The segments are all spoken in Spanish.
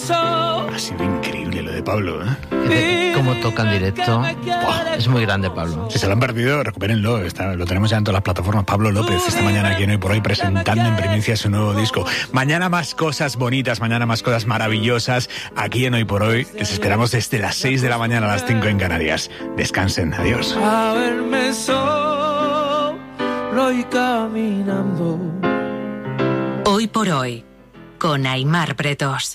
Ha sido increíble lo de Pablo, ¿eh? Cómo toca en directo. ¡Buah! Es muy grande, Pablo. Si se lo han perdido, recupérenlo. Lo tenemos ya en todas las plataformas. Pablo López, esta mañana aquí en Hoy por Hoy, presentando en primicia su nuevo disco. Mañana más cosas bonitas, mañana más cosas maravillosas. Aquí en Hoy por Hoy, les esperamos desde las 6 de la mañana a las 5 en Canarias. Descansen, adiós. A verme solo y caminando. Hoy por Hoy, con Aimar Bretos.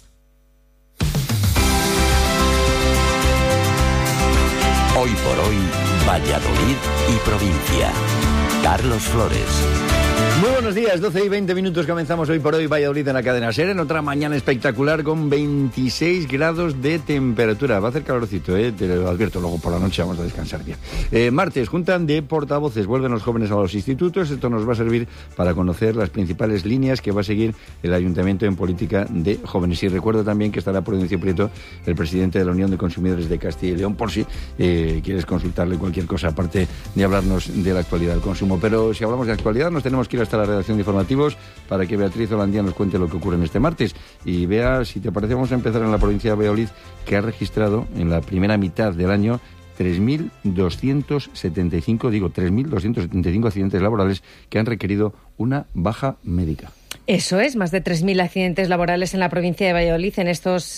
Hoy por Hoy, Valladolid y provincia. Carlos Flores. Muy buenos días, 12 y 20 minutos, comenzamos Hoy por Hoy Valladolid en la cadena SER, en otra mañana espectacular con 26 grados de temperatura. Va a hacer calorcito, te lo advierto, luego por la noche vamos a descansar bien. Martes, juntan de portavoces, vuelven los jóvenes a los institutos. Esto nos va a servir para conocer las principales líneas que va a seguir el Ayuntamiento en política de jóvenes. Y recuerdo también que estará Prudencio Prieto, el presidente de la Unión de Consumidores de Castilla y León, por si quieres consultarle cualquier cosa, aparte de hablarnos de la actualidad del consumo. Pero si hablamos de actualidad, nos tenemos que ir hasta la redacción de informativos para que Beatriz Holandía nos cuente lo que ocurre en este martes. Y vea, si te parece, vamos a empezar en la provincia de Valladolid, que ha registrado en la primera mitad del año 3.275 accidentes laborales que han requerido una baja médica. Eso es, más de 3.000 accidentes laborales en la provincia de Valladolid en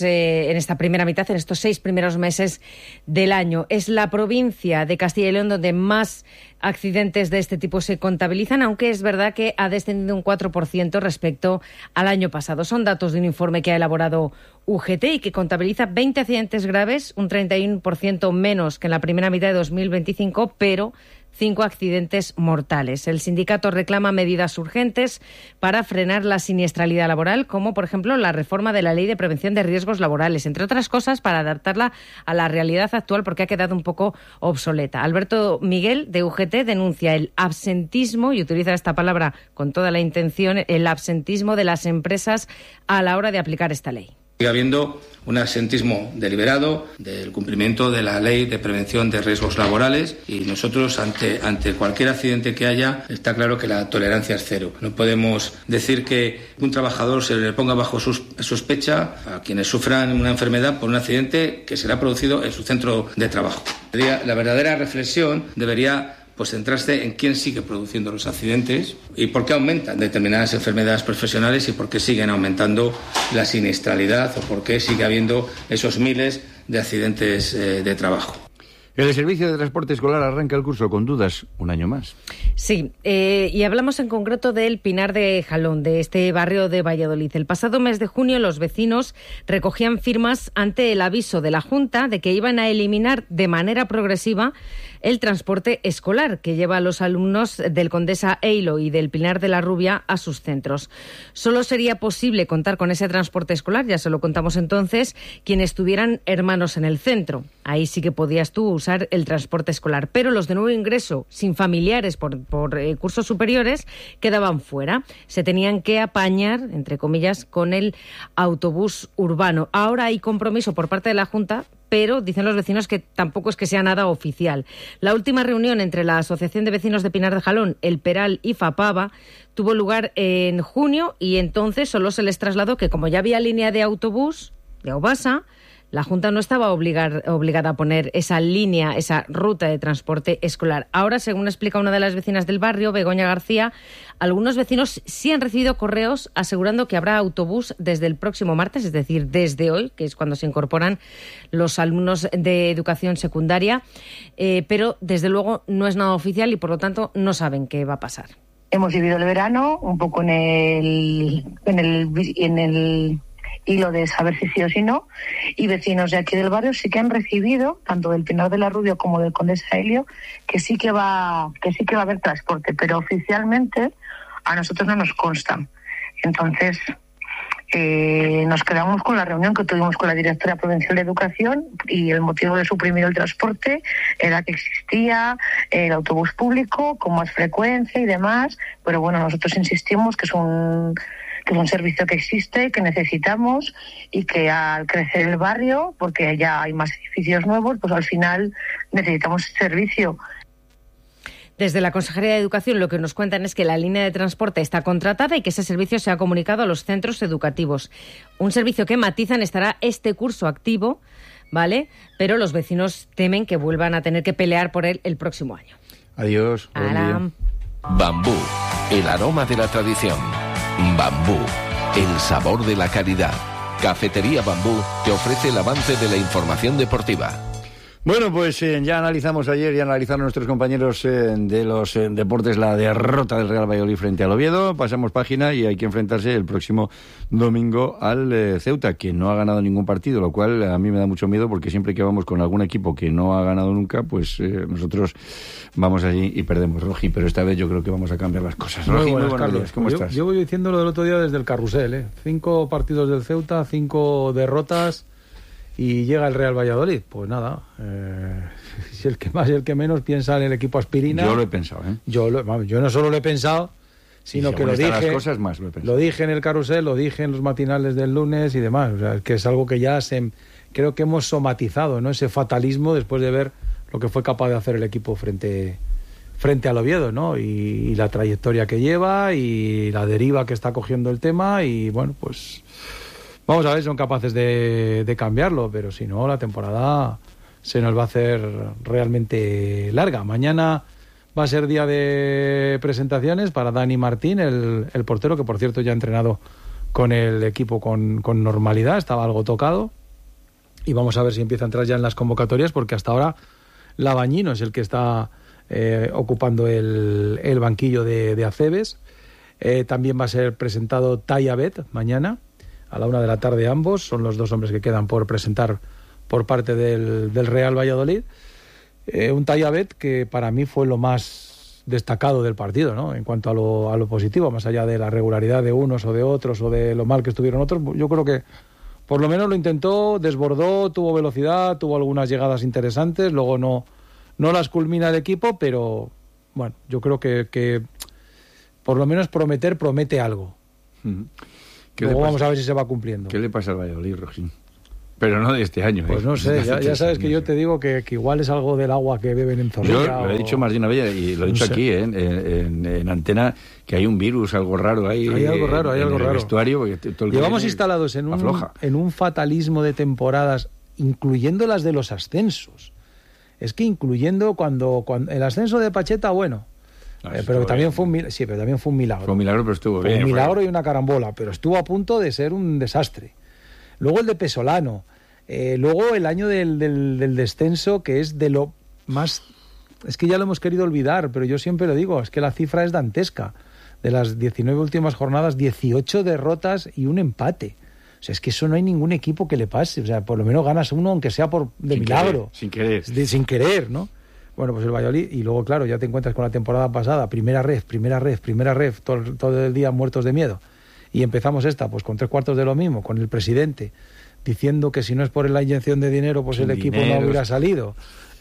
esta primera mitad, en estos 6 primeros meses del año. Es la provincia de Castilla y León donde más accidentes de este tipo se contabilizan, aunque es verdad que ha descendido un 4% respecto al año pasado. Son datos de un informe que ha elaborado UGT y que contabiliza 20 accidentes graves, un 31% menos que en la primera mitad de 2025, pero 5 accidentes mortales. El sindicato reclama medidas urgentes para frenar la siniestralidad laboral, como por ejemplo la reforma de la Ley de Prevención de Riesgos Laborales, entre otras cosas para adaptarla a la realidad actual porque ha quedado un poco obsoleta. Alberto Miguel, de UGT, denuncia el absentismo, y utiliza esta palabra con toda la intención, el absentismo de las empresas a la hora de aplicar esta ley. Sigue habiendo un absentismo deliberado del cumplimiento de la Ley de Prevención de Riesgos Laborales y nosotros ante cualquier accidente que haya está claro que la tolerancia es cero. No podemos decir que un trabajador se le ponga bajo sospecha a quienes sufran una enfermedad por un accidente que será producido en su centro de trabajo. La verdadera reflexión debería centrarse en quién sigue produciendo los accidentes y por qué aumentan determinadas enfermedades profesionales y por qué siguen aumentando la siniestralidad o por qué sigue habiendo esos miles de accidentes de trabajo. El servicio de transporte escolar arranca el curso con dudas un año más. Sí, y hablamos en concreto del Pinar de Jalón, de este barrio de Valladolid. El pasado mes de junio los vecinos recogían firmas ante el aviso de la Junta de que iban a eliminar de manera progresiva el transporte escolar que lleva a los alumnos del Condesa Eilo y del Pinar de la Rubia a sus centros. Solo sería posible contar con ese transporte escolar, ya se lo contamos entonces, quienes tuvieran hermanos en el centro. Ahí sí que podías tú usar el transporte escolar, pero los de nuevo ingreso sin familiares por cursos superiores quedaban fuera. Se tenían que apañar, entre comillas, con el autobús urbano. Ahora hay compromiso por parte de la Junta, pero dicen los vecinos que tampoco es que sea nada oficial. La última reunión entre la Asociación de Vecinos de Pinar de Jalón, El Peral y Fapava tuvo lugar en junio y entonces solo se les trasladó que como ya había línea de autobús de Aubasa, la Junta no estaba obligada a poner esa línea, esa ruta de transporte escolar. Ahora, según explica una de las vecinas del barrio, Begoña García, algunos vecinos sí han recibido correos asegurando que habrá autobús desde el próximo martes, es decir, desde hoy, que es cuando se incorporan los alumnos de educación secundaria, pero desde luego no es nada oficial y por lo tanto no saben qué va a pasar. Hemos vivido el verano un poco en el hilo de saber si sí o si no, y vecinos de aquí del barrio sí que han recibido, tanto del Pinar de la Rubia como del Condesa Helio, que sí que va a haber transporte, pero oficialmente a nosotros no nos consta. Entonces nos quedamos con la reunión que tuvimos con la directora provincial de Educación y el motivo de suprimir el transporte era que existía el autobús público con más frecuencia y demás, pero bueno, nosotros insistimos que es un servicio que existe, que necesitamos y que al crecer el barrio, porque ya hay más edificios nuevos, pues al final necesitamos ese servicio. Desde la Consejería de Educación lo que nos cuentan es que la línea de transporte está contratada y que ese servicio se ha comunicado a los centros educativos. Un servicio que, matizan, estará este curso activo, ¿vale? Pero los vecinos temen que vuelvan a tener que pelear por él el próximo año. Adiós. Bambú, el aroma de la tradición. Bambú, el sabor de la calidad. Cafetería Bambú te ofrece el avance de la información deportiva. Bueno, pues ya analizamos ayer, ya analizaron nuestros compañeros de los deportes la derrota del Real Valladolid frente al Oviedo. Pasamos página y hay que enfrentarse el próximo domingo al Ceuta, que no ha ganado ningún partido, lo cual a mí me da mucho miedo porque siempre que vamos con algún equipo que no ha ganado nunca, pues nosotros vamos allí y perdemos, Rogi, pero esta vez yo creo que vamos a cambiar las cosas. Rogi, muy buenos días, ¿cómo estás? Yo voy diciendo lo del otro día desde el carrusel, 5 partidos del Ceuta, 5 derrotas... Y llega el Real Valladolid, pues nada, si el que más y el que menos piensa en el equipo aspirina. Yo lo he pensado, Yo no solo lo he pensado, sino que lo dije. Las cosas más lo he pensado. Lo dije en el carrusel, lo dije en los matinales del lunes y demás. O sea, que es algo que ya creo que hemos somatizado, ¿no? Ese fatalismo después de ver lo que fue capaz de hacer el equipo frente al Oviedo, ¿no? Y la trayectoria que lleva y la deriva que está cogiendo el tema y bueno, pues. Vamos a ver si son capaces de cambiarlo, pero si no, la temporada se nos va a hacer realmente larga. Mañana va a ser día de presentaciones para Dani Martín, el portero, que por cierto ya ha entrenado con el equipo con normalidad, estaba algo tocado. Y vamos a ver si empieza a entrar ya en las convocatorias, porque hasta ahora Labañino es el que está ocupando el banquillo de Acebes. También va a ser presentado Tayabet mañana. A la 1 de la tarde ambos, son los 2 hombres que quedan por presentar por parte del Real Valladolid. Un Tayabet que para mí fue lo más destacado del partido, ¿no? En cuanto a lo positivo, más allá de la regularidad de unos o de otros o de lo mal que estuvieron otros, yo creo que por lo menos lo intentó, desbordó, tuvo velocidad, tuvo algunas llegadas interesantes, luego no las culmina el equipo, pero bueno, yo creo que por lo menos promete algo. Luego vamos a ver si se va cumpliendo. ¿Qué le pasa al Valladolid, Rojín? Pero no de este año. Pues no sé, ya sabes que yo te digo que igual es algo del agua que beben en Zorrilla. Yo lo he dicho más de una vez y lo he dicho aquí en antena, que hay un virus, algo raro ahí. Hay algo raro. En el vestuario. Llevamos instalados en un fatalismo de temporadas, incluyendo las de los ascensos. Es que incluyendo cuando el ascenso de Pacheta, bueno... pero también fue un milagro. Sí, pero también fue un milagro. Fue un milagro, pero estuvo bien. Un milagro y una carambola, pero estuvo a punto de ser un desastre. Luego el de Pesolano. Luego el año del descenso, que es de lo más... Es que ya lo hemos querido olvidar, pero yo siempre lo digo, es que la cifra es dantesca. De las 19 últimas jornadas, 18 derrotas y un empate. O sea, es que eso no hay ningún equipo que le pase. O sea, por lo menos ganas uno, aunque sea de milagro. Sin querer. Sin querer, ¿no? Bueno, pues el Valladolid, y luego, claro, ya te encuentras con la temporada pasada, primera ref, todo el día muertos de miedo. Y empezamos esta, pues con 3/4 de lo mismo, con el presidente diciendo que si no es por la inyección de dinero, pues el equipo no hubiera salido.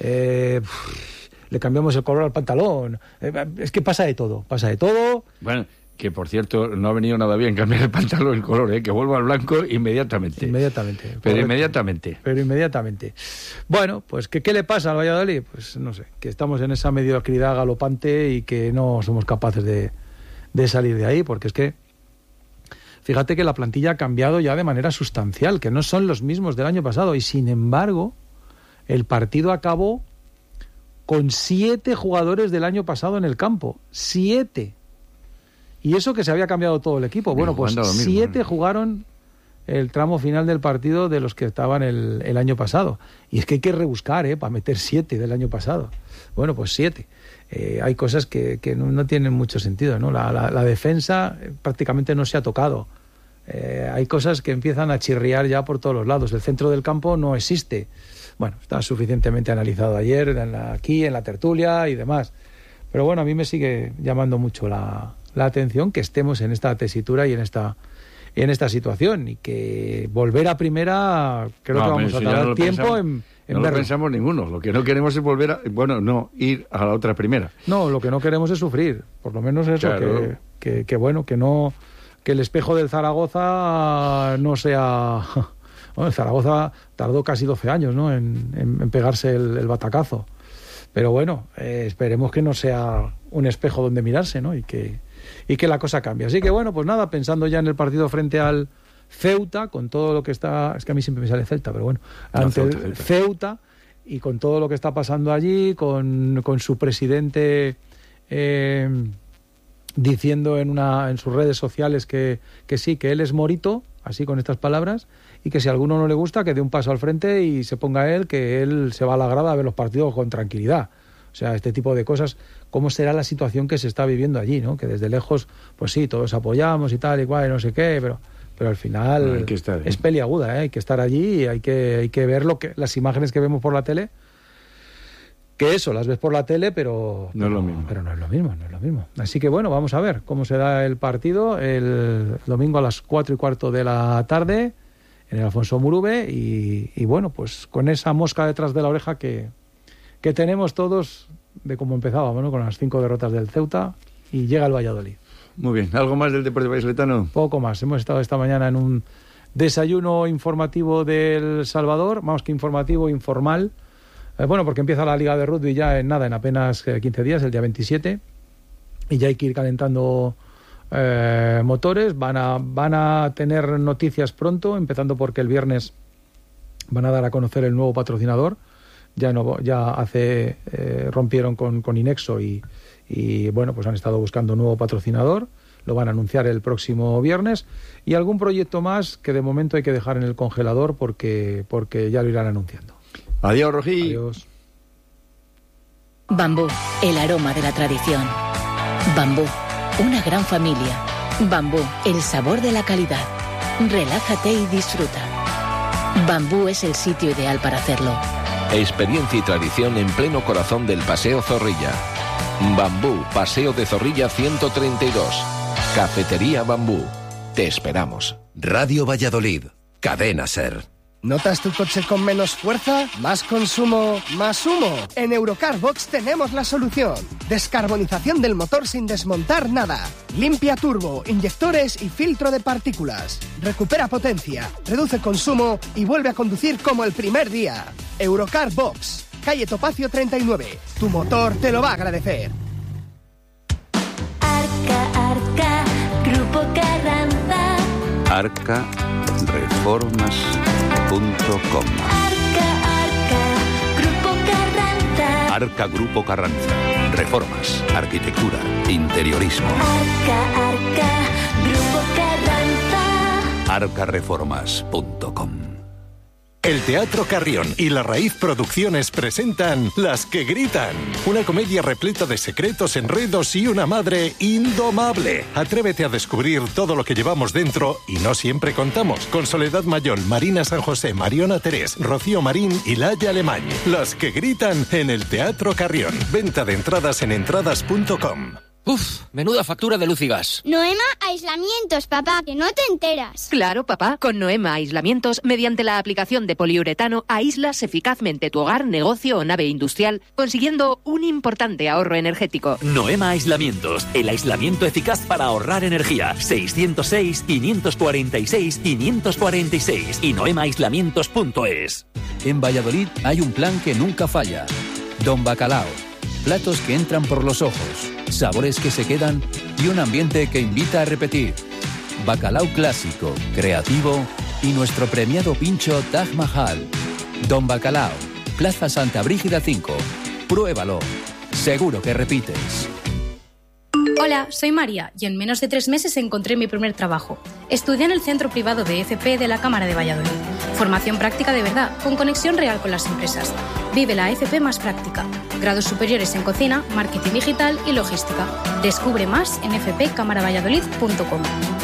Le cambiamos el color al pantalón. Es que pasa de todo. Bueno, que por cierto, no ha venido nada bien cambiar el pantalón, el color, que vuelva al blanco inmediatamente. Pero inmediatamente. Bueno, pues ¿qué le pasa al Valladolid? Pues no sé, que estamos en esa mediocridad galopante y que no somos capaces de salir de ahí, porque es que fíjate que la plantilla ha cambiado ya de manera sustancial, que no son los mismos del año pasado, y sin embargo, el partido acabó con 7 jugadores del año pasado en el campo. 7. Y eso que se había cambiado todo el equipo. Bueno, pues 7 jugaron el tramo final del partido de los que estaban el año pasado. Y es que hay que rebuscar, para meter 7 del año pasado. Bueno, pues 7. Hay cosas que no tienen mucho sentido, ¿no? La defensa prácticamente no se ha tocado. Hay cosas que empiezan a chirriar ya por todos los lados. El centro del campo no existe. Bueno, está suficientemente analizado ayer, aquí, en la tertulia y demás. Pero bueno, a mí me sigue llamando mucho la atención que estemos en esta tesitura y en esta situación, y que volver a primera creo que vamos a tardar tiempo en no lo pensamos ninguno. Lo que no queremos es ir a la otra primera. No, lo que no queremos es sufrir, por lo menos eso, claro. que el espejo del Zaragoza no sea... Bueno, el Zaragoza tardó casi 12 años, ¿no?, en pegarse el batacazo. Pero bueno, esperemos que no sea un espejo donde mirarse, ¿no? Y que la cosa cambie. Así que bueno, pues nada, pensando ya en el partido frente al Ceuta, con todo lo que está... Es que a mí siempre me sale Celta, pero bueno. Ante el Ceuta, y con todo lo que está pasando allí, con su presidente diciendo en sus redes sociales que sí, que él es morito, así con estas palabras, y que si a alguno no le gusta, que dé un paso al frente y se ponga él, que él se va a la grada a ver los partidos con tranquilidad. O sea, este tipo de cosas, ¿cómo será la situación que se está viviendo allí, ¿no? Que desde lejos, pues sí, todos apoyamos y tal y cual, y no sé qué, pero al final es peliaguda, ¿eh? Hay que estar allí y hay que ver las imágenes que vemos por la tele, que eso, las ves por la tele, pero no es lo mismo. Pero no es lo mismo. Así que bueno, vamos a ver cómo se da el partido el domingo a las 4:15 de la tarde en el Alfonso Murube y bueno, pues con esa mosca detrás de la oreja que tenemos todos de cómo empezábamos, ¿no? Con las 5 derrotas del Ceuta y llega el Valladolid. Muy bien. ¿Algo más del deporte vallisoletano? Poco más. Hemos estado esta mañana en un desayuno informativo del Salvador, más que informativo, informal. Bueno, porque empieza la Liga de Rugby ya en apenas 15 días, el día 27, y ya hay que ir calentando motores. Van a tener noticias pronto, empezando porque el viernes van a dar a conocer el nuevo patrocinador. Rompieron con Inexo y bueno, pues han estado buscando un nuevo patrocinador. Lo van a anunciar el próximo viernes, y algún proyecto más que de momento hay que dejar en el congelador porque ya lo irán anunciando. Adiós, Rojí. Adiós. Bambú, el aroma de la tradición. Bambú, una gran familia. Bambú, el sabor de la calidad. Relájate y disfruta. Bambú es el sitio ideal para hacerlo. Experiencia y tradición en pleno corazón del Paseo Zorrilla. Bambú, Paseo de Zorrilla 132. Cafetería Bambú. Te esperamos. Radio Valladolid. Cadena SER. ¿Notas tu coche con menos fuerza? ¿Más consumo? ¿Más humo? En Eurocarbox tenemos la solución. Descarbonización del motor sin desmontar nada. Limpia turbo, inyectores y filtro de partículas. Recupera potencia, reduce consumo y vuelve a conducir como el primer día. Eurocarbox, calle Topacio 39. Tu motor te lo va a agradecer. Arca, Grupo Carranza. Arcareformas.com. Arca, Grupo Carranza. Arca Grupo Carranza. Reformas, arquitectura, interiorismo. Arca, Grupo Carranza. Arcareformas.com. El Teatro Carrión y La Raíz Producciones presentan Las que Gritan, una comedia repleta de secretos, enredos y una madre indomable. Atrévete a descubrir todo lo que llevamos dentro y no siempre contamos. Con Soledad Mayol, Marina San José, Mariona Terés, Rocío Marín y Laia Alemán. Las que Gritan en el Teatro Carrión. Venta de entradas en entradas.com. Uf, menuda factura de luz y gas. Noema Aislamientos, papá, que no te enteras. Claro, papá, con Noema Aislamientos, mediante la aplicación de poliuretano, aíslas eficazmente tu hogar, negocio o nave industrial, consiguiendo un importante ahorro energético. Noema Aislamientos, el aislamiento eficaz para ahorrar energía. 606-546-546 y noemaaislamientos.es. En Valladolid hay un plan que nunca falla. Don Bacalao. Platos que entran por los ojos, sabores que se quedan y un ambiente que invita a repetir. Bacalao clásico, creativo y nuestro premiado pincho Taj Mahal. Don Bacalao, Plaza Santa Brígida 5. Pruébalo. Seguro que repites. Hola, soy María y en menos de 3 meses encontré mi primer trabajo. Estudié en el centro privado de FP de la Cámara de Valladolid. Formación práctica de verdad, con conexión real con las empresas. Vive la FP más práctica. Grados superiores en cocina, marketing digital y logística. Descubre más en fpcamaravalladolid.com.